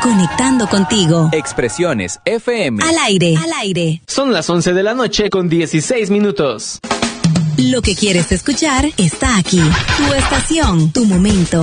conectando contigo. Expresiones FM. Al aire. Son las 11 de la noche con 16 minutos. Lo que quieres escuchar está aquí. Tu estación, tu momento.